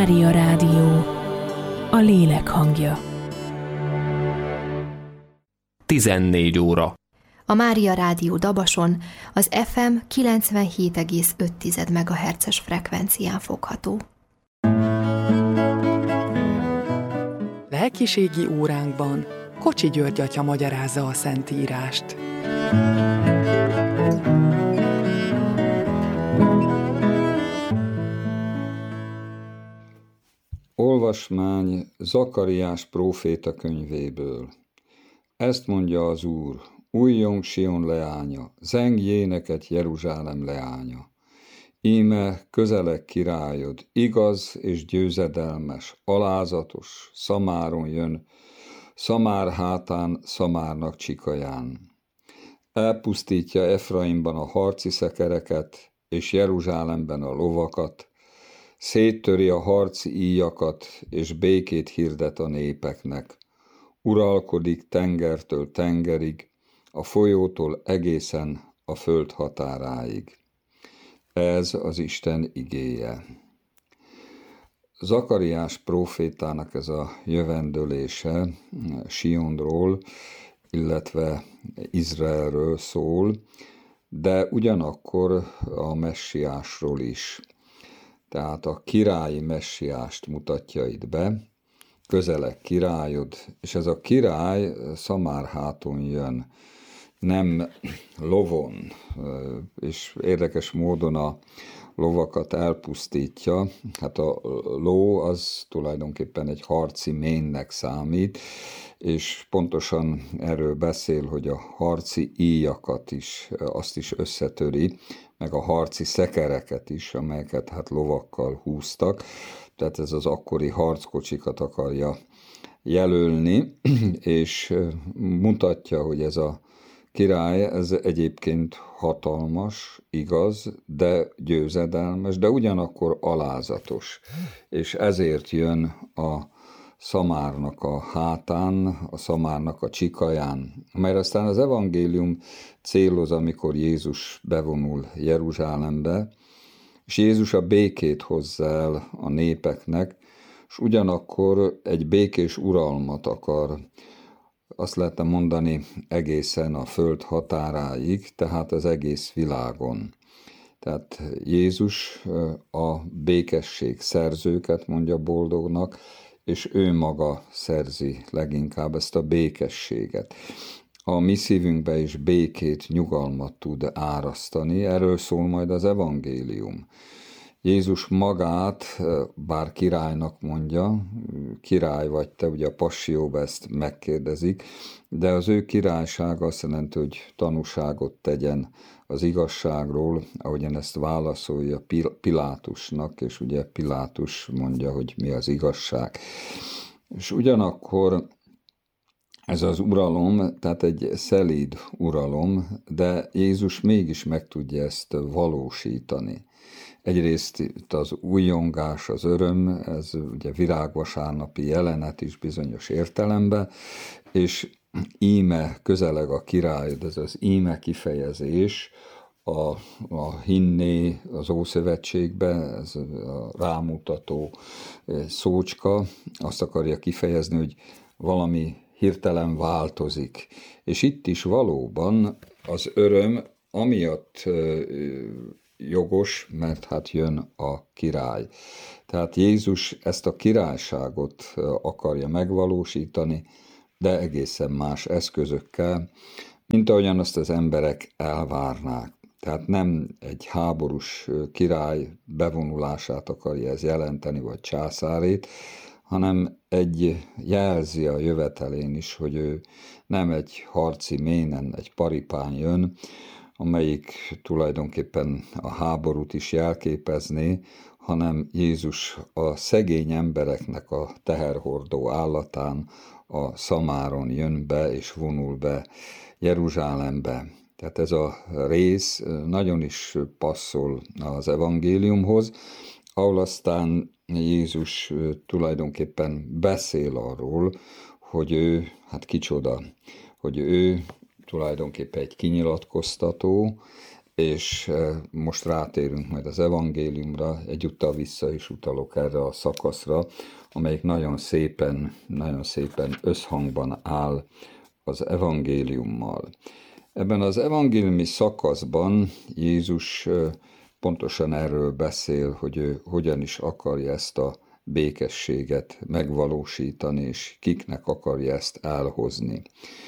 Mária Rádió, a lélek hangja. 14 óra. A Mária Rádió Dabason az FM 97,5 MHz-es frekvencián fogható. Lelkiségi óránkban Kocsi György atya magyarázza a Szentírást. Olvasmány Zakariás próféta könyvéből. Ezt mondja az Úr: újjong Sion leánya, zengj éneket Jeruzsálem leánya. Íme közeleg királyod, igaz és győzedelmes, alázatos, Szamáron jön, Szamár hátán, Szamárnak csikaján. Elpusztítja Efraimban a harci szekereket, és Jeruzsálemben a lovakat, széttöri a harci íjakat, és békét hirdet a népeknek. Uralkodik tengertől tengerig, a folyótól egészen a föld határáig. Ez az Isten igéje. Zakariás prófétának ez a jövendölése Sionról, illetve Izraelről szól, de ugyanakkor a messiásról is. Tehát a királyi messiást mutatja itt be, közeleg királyod, és ez a király Szamárháton jön, nem lovon, és érdekes módon a lovakat elpusztítja. Hát a ló az tulajdonképpen egy harci ménnek számít, és pontosan erről beszél, hogy a harci íjakat is, azt is összetöri, meg a harci szekereket is, amelyeket hát lovakkal húztak. Tehát ez az akkori harckocsikat akarja jelölni, és mutatja, hogy ez a király, ez egyébként hatalmas, igaz, de győzedelmes, de ugyanakkor alázatos. És ezért jön a Szamárnak a hátán, a Szamárnak a csikaján, amelyre aztán az evangélium céloz, amikor Jézus bevonul Jeruzsálembe, és Jézus a békét hozza el a népeknek, és ugyanakkor egy békés uralmat akar, azt lehetne mondani egészen a föld határáig, tehát az egész világon. Tehát Jézus a békesség szerzőket mondja boldognak, és ő maga szerzi leginkább ezt a békességet. A mi szívünkbe is békét, nyugalmat tud árasztani, erről szól majd az evangélium. Jézus magát, bár királynak mondja, király vagy te, ugye a Passióban ezt megkérdezik, de az ő királysága azt jelenti, hogy tanúságot tegyen az igazságról, ahogyan ezt válaszolja Pilátusnak, és ugye Pilátus mondja, hogy mi az igazság. És ugyanakkor ez az uralom, tehát egy szelíd uralom, de Jézus mégis meg tudja ezt valósítani. Egyrészt itt az újongás, az öröm, ez ugye virágvasárnapi jelenet is bizonyos értelemben, és íme közeleg a király, ez az íme kifejezés, a hinné az Ószövetségben, ez a rámutató szócska, azt akarja kifejezni, hogy valami hirtelen változik. És itt is valóban az öröm amiatt jogos, mert hát jön a király. Tehát Jézus ezt a királyságot akarja megvalósítani, de egészen más eszközökkel, mint ahogyan azt az emberek elvárnák. Tehát nem egy háborús király bevonulását akarja ez jelenteni, vagy császárét, hanem jelzi a jövetelén is, hogy ő nem egy harci ménen, egy paripán jön, amelyik tulajdonképpen a háborút is jelképezné, hanem Jézus a szegény embereknek a teherhordó állatán, a Szamáron jön be és vonul be Jeruzsálembe. Tehát ez a rész nagyon is passzol az evangéliumhoz, ahol aztán Jézus tulajdonképpen beszél arról, hogy ő, hát kicsoda, hogy ő tulajdonképpen egy kinyilatkoztató, és most rátérünk majd az evangéliumra, egyúttal vissza is utalok erre a szakaszra, amelyik nagyon szépen összhangban áll az evangéliummal. Ebben az evangéliumi szakaszban Jézus pontosan erről beszél, hogy ő hogyan is akarja ezt a békességet megvalósítani, és kiknek akarja ezt elhozni.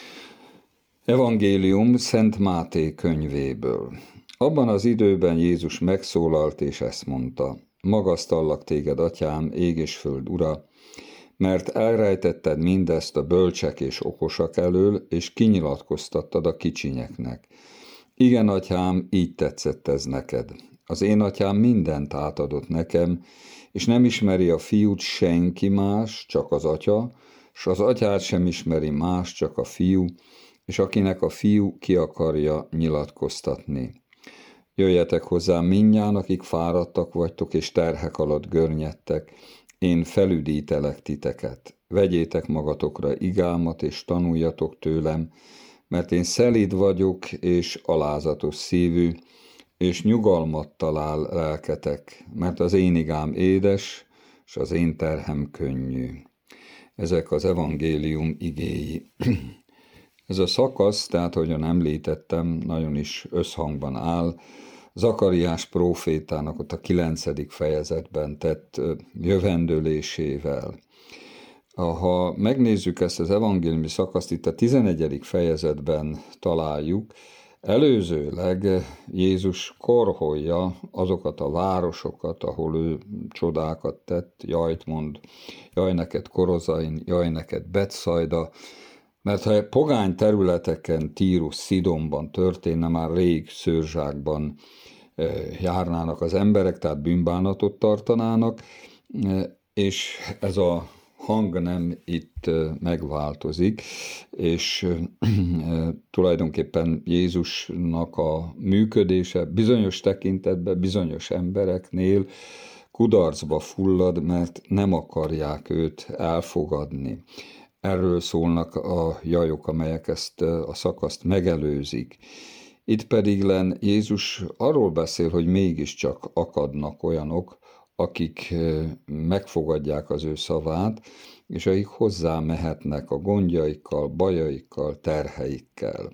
Evangélium Szent Máté könyvéből. Abban az időben Jézus megszólalt, és ezt mondta: magasztallak téged, atyám, ég és föld ura, mert elrejtetted mindezt a bölcsek és okosak elől, és kinyilatkoztattad a kicsinyeknek. Igen, atyám, így tetszett ez neked. Az én atyám mindent átadott nekem, és nem ismeri a fiút senki más, csak az atya, s az atyát sem ismeri más, csak a fiú, és akinek a fiú ki akarja nyilatkoztatni. Jöjjetek hozzám mindnyájan, akik fáradtak vagytok, és terhek alatt görnyedtek, én felüdítelek titeket. Vegyétek magatokra igámat, és tanuljatok tőlem, mert én szelíd vagyok, és alázatos szívű, és nyugalmat talál lelketek, mert az én igám édes, és az én terhem könnyű. Ezek az evangélium igéi. Ez a szakasz, tehát ahogyan említettem, nagyon is összhangban áll Zakariás prófétának ott a 9. fejezetben tett jövendőlésével. Ha megnézzük ezt az evangéliumi szakaszt, itt a 11. fejezetben találjuk, előzőleg Jézus korholja azokat a városokat, ahol ő csodákat tett, jajt mond, jaj neked Korozain, jaj neked Betszajda, mert ha pogány területeken, Tírus, Szidonban történne, már rég szőrzsákban járnának az emberek, tehát bűnbánatot tartanának, és ez a hang nem itt megváltozik, és tulajdonképpen Jézusnak a működése bizonyos tekintetben, bizonyos embereknél kudarcba fullad, mert nem akarják őt elfogadni. Erről szólnak a jajok, amelyek ezt a szakaszt megelőzik. Itt pedig Jézus arról beszél, hogy mégiscsak akadnak olyanok, akik megfogadják az ő szavát, és akik hozzá mehetnek a gondjaikkal, bajaikkal, terheikkel.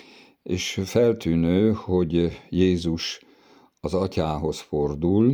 És feltűnő, hogy Jézus az atyához fordul,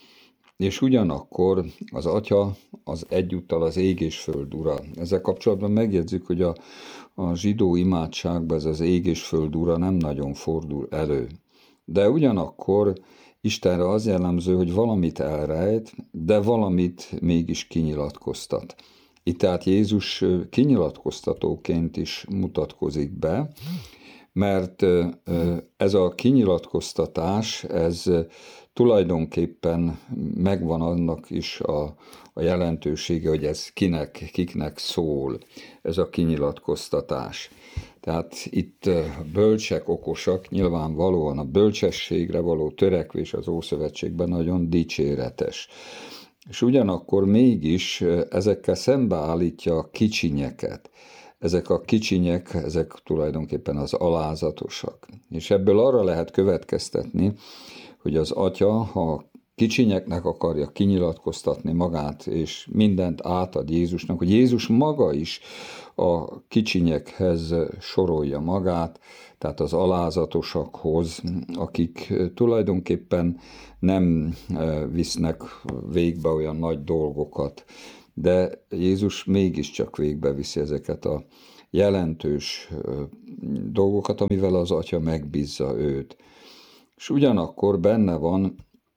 és ugyanakkor az atya az egyúttal az ég és föld ura. Ezzel kapcsolatban megjegyzzük, hogy a zsidó imádságban ez az ég és föld ura nem nagyon fordul elő. De ugyanakkor Istenre az jellemző, hogy valamit elrejt, de valamit mégis kinyilatkoztat. Itt tehát Jézus kinyilatkoztatóként is mutatkozik be, mert ez a kinyilatkoztatás, ez tulajdonképpen megvan annak is a jelentősége, hogy ez kiknek szól, ez a kinyilatkoztatás. Tehát itt bölcsek, okosak, nyilvánvalóan a bölcsességre való törekvés az Ószövetségben nagyon dicséretes. És ugyanakkor mégis ezekkel szembeállítja a kicsinyeket. Ezek a kicsinyek, ezek tulajdonképpen az alázatosak. És ebből arra lehet következtetni, hogy az atya, ha kicsinyeknek akarja kinyilatkoztatni magát, és mindent átad Jézusnak, hogy Jézus maga is a kicsinyekhez sorolja magát, tehát az alázatosakhoz, akik tulajdonképpen nem visznek végbe olyan nagy dolgokat, de Jézus mégiscsak végbeviszi ezeket a jelentős dolgokat, amivel az atya megbízza őt. És ugyanakkor benne van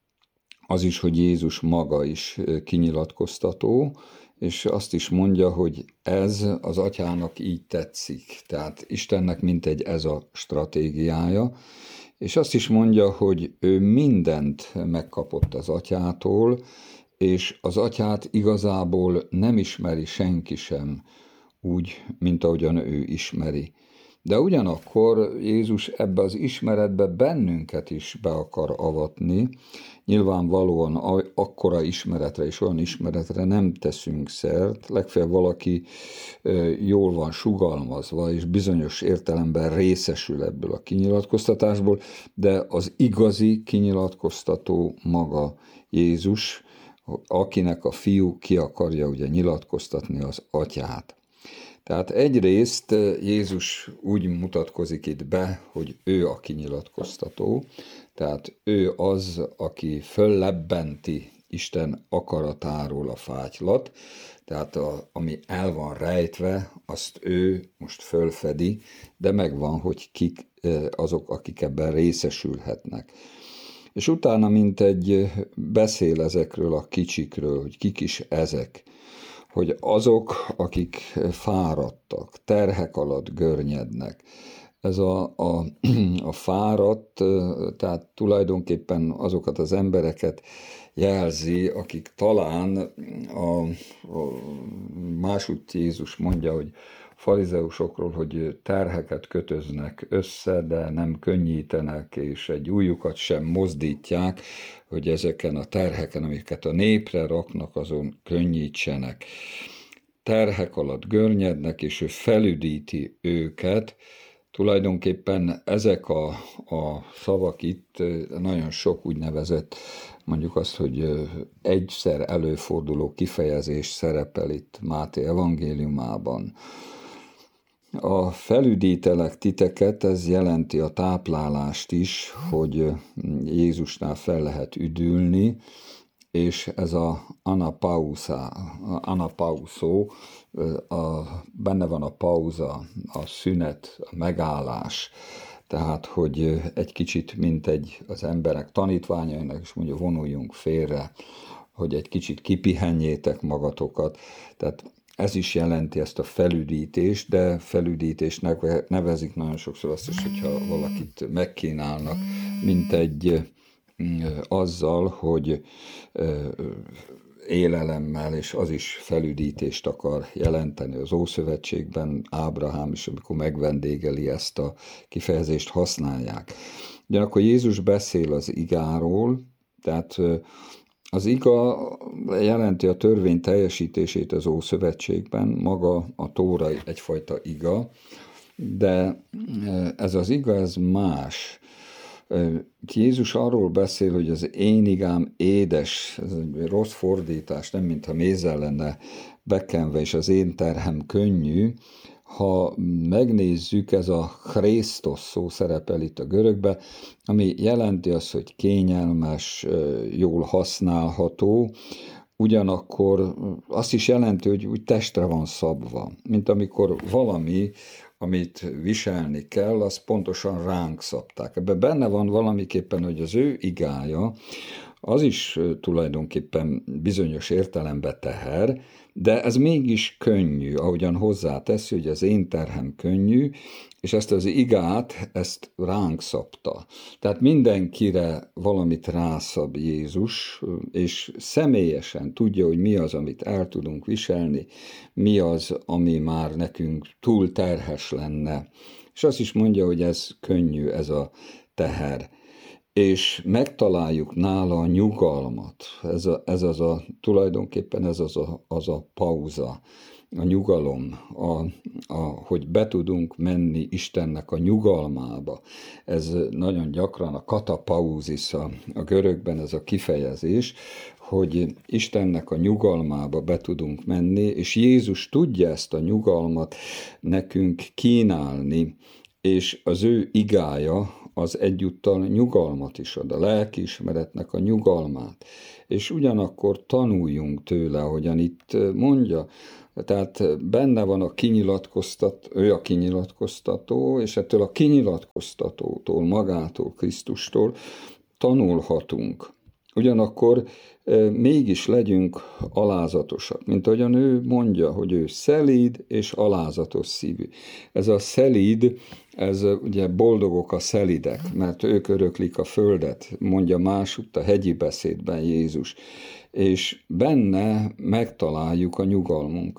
az is, hogy Jézus maga is kinyilatkoztató, és azt is mondja, hogy ez az atyának így tetszik. Tehát Istennek mintegy ez a stratégiája, és azt is mondja, hogy ő mindent megkapott az atyától, és az atyát igazából nem ismeri senki sem úgy, mint ahogyan ő ismeri. De ugyanakkor Jézus ebbe az ismeretbe bennünket is be akar avatni. Nyilvánvalóan akkora ismeretre és olyan ismeretre nem teszünk szert, legfeljebb valaki jól van sugalmazva, és bizonyos értelemben részesül ebből a kinyilatkoztatásból, de az igazi kinyilatkoztató maga Jézus, akinek a fiú ki akarja ugye nyilatkoztatni az atyát. Tehát egyrészt Jézus úgy mutatkozik itt be, hogy ő a kinyilatkoztató, tehát ő az, aki föllebbenti Isten akaratáról a fátylat, tehát ami el van rejtve, azt ő most fölfedi, de megvan, hogy kik azok, akik ebben részesülhetnek. És utána mintegy beszél ezekről a kicsikről, hogy kik is ezek, hogy azok, akik fáradtak, terhek alatt görnyednek. Ez a fáradt, tehát tulajdonképpen azokat az embereket jelzi, akik talán a másutt Jézus mondja, hogy farizeusokról, hogy terheket kötöznek össze, de nem könnyítenek, és egy ujjukat sem mozdítják, hogy ezeken a terheken, amiket a népre raknak, azon könnyítsenek. Terhek alatt görnyednek, és ő felüdíti őket. Tulajdonképpen ezek a szavak itt nagyon sok úgynevezett, mondjuk azt, hogy egyszer előforduló kifejezés szerepel itt Máté evangéliumában. A felüdítelek titeket, ez jelenti a táplálást is, hogy Jézusnál fel lehet üdülni, és ez a anapausó, benne van a pauza, a szünet, a megállás, tehát, hogy egy kicsit, mint az emberek tanítványainak is mondja, vonuljunk félre, hogy egy kicsit kipihenjétek magatokat, tehát ez is jelenti ezt a felüdítést, de felüdítésnek nevezik nagyon sokszor azt is, hogyha valakit megkínálnak, mint azzal, hogy élelemmel, és az is felüdítést akar jelenteni. Az Ószövetségben Ábrahám is, amikor megvendégeli, ezt a kifejezést használják. Ugyanakkor Jézus beszél az igáról, tehát az iga jelenti a törvény teljesítését az Ószövetségben, maga a Tóra egyfajta iga, de ez az iga, ez más. Jézus arról beszél, hogy az én igám édes, ez egy rossz fordítás, nem mintha mézzel lenne bekenve, és az én terhem könnyű. Ha megnézzük, ez a Christos szó szerepel itt a görögbe, ami jelenti azt, hogy kényelmes, jól használható, ugyanakkor azt is jelenti, hogy úgy testre van szabva, mint amikor valami, amit viselni kell, az pontosan ránk szabták. Ebben benne van valamiképpen, hogy az ő igája, az is tulajdonképpen bizonyos értelemben teher, de ez mégis könnyű, ahogyan hozzáteszi, hogy az én terhem könnyű, és ezt az igát, ezt ránk szabta. Tehát mindenkire valamit rászab Jézus, és személyesen tudja, hogy mi az, amit el tudunk viselni, mi az, ami már nekünk túl terhes lenne. És azt is mondja, hogy ez könnyű, ez a teher. És megtaláljuk nála a nyugalmat. Tulajdonképpen ez az a pauza, a nyugalom, hogy be tudunk menni Istennek a nyugalmába. Ez nagyon gyakran a katapauzis a görögben, ez a kifejezés, hogy Istennek a nyugalmába be tudunk menni, és Jézus tudja ezt a nyugalmat nekünk kínálni, és az ő igája az egyúttal nyugalmat is ad, a lelkiismeretnek a nyugalmát. És ugyanakkor tanuljunk tőle, ahogyan itt mondja, tehát benne van ő a kinyilatkoztató, és ettől a kinyilatkoztatótól, magától, Krisztustól tanulhatunk. Ugyanakkor mégis legyünk alázatosak, mint ahogyan ő mondja, hogy ő szelíd és alázatos szívű. Ez a szelíd, ez ugye boldogok a szelidek, mert ők öröklik a földet, mondja másutt a hegyi beszédben Jézus, és benne megtaláljuk a nyugalmunkat.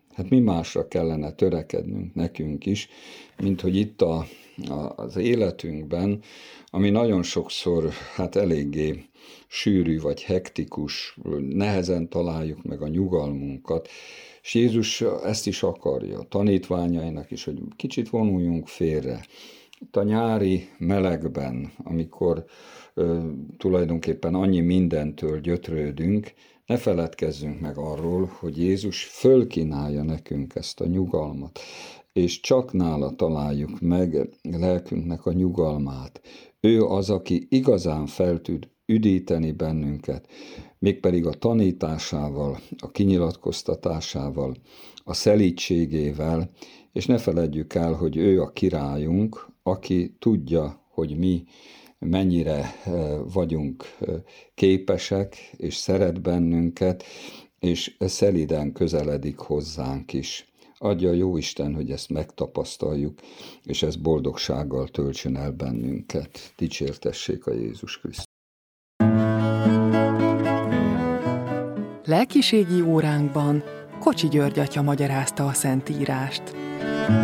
Hát mi másra kellene törekednünk nekünk is, mint hogy itt az életünkben, ami nagyon sokszor hát eléggé sűrű vagy hektikus, nehezen találjuk meg a nyugalmunkat, és Jézus ezt is akarja, a tanítványainak is, hogy kicsit vonuljunk félre. Itt a nyári melegben, amikor tulajdonképpen annyi mindentől gyötrődünk, ne feledkezzünk meg arról, hogy Jézus fölkínálja nekünk ezt a nyugalmat, és csak nála találjuk meg lelkünknek a nyugalmát. Ő az, aki igazán fel tud üdíteni bennünket, mégpedig a tanításával, a kinyilatkoztatásával, a szelídségével, és ne feledjük el, hogy ő a királyunk, aki tudja, hogy mi mennyire vagyunk képesek, és szeret bennünket, és szelíden közeledik hozzánk is. Adja Jóisten, hogy ezt megtapasztaljuk, és ez boldogsággal töltsön el bennünket. Dicsértessék a Jézus Krisztus. Lelkiségi óránkban Kocsi György atya magyarázta a Szentírást.